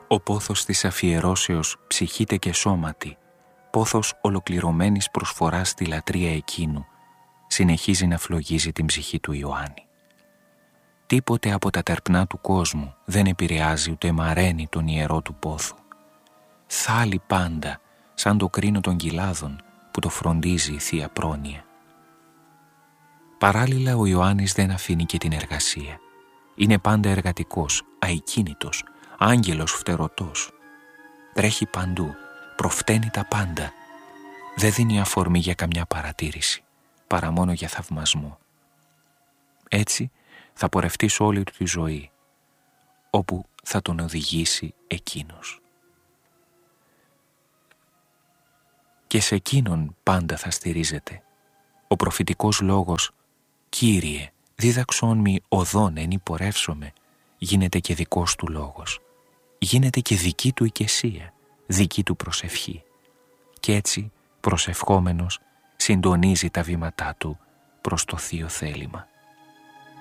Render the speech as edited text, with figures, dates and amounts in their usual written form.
Ο πόθος της αφιερώσεως ψυχείται και σώματι, πόθος ολοκληρωμένης προσφοράς στη λατρεία εκείνου, συνεχίζει να φλογίζει την ψυχή του Ιωάννη. Τίποτε από τα τερπνά του κόσμου δεν επηρεάζει ούτε μαραίνει τον ιερό του πόθο. Θάλει πάντα, σαν το κρίνο των κοιλάδων που το φροντίζει η Θεία Πρόνοια. Παράλληλα ο Ιωάννης δεν αφήνει και την εργασία. Είναι πάντα εργατικός, αικίνητος, άγγελος φτερωτός. Τρέχει παντού, προφταίνει τα πάντα. Δεν δίνει αφορμή για καμιά παρατήρηση, παρά μόνο για θαυμασμό. Έτσι θα πορευτεί σε όλη του τη ζωή, όπου θα τον οδηγήσει εκείνος. Και σε εκείνον πάντα θα στηρίζεται. Ο προφητικός λόγος «Κύριε, δίδαξόν μη οδόν εν υπορεύσομαι» γίνεται και δικός του λόγος. Γίνεται και δική του οικεσία, δική του προσευχή. Και έτσι, προσευχόμενος, συντονίζει τα βήματά του προς το θείο θέλημα.